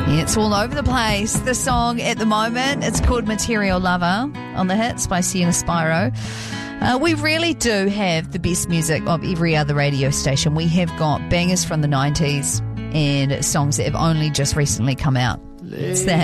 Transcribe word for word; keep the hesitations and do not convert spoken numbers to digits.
Yeah, it's all over the place. The song at the moment, it's called Material Lover on the Hits by Sienna Spyro. Uh, we really do have the best music of every other radio station. We have got bangers from the nineties and songs that have only just recently come out. It's the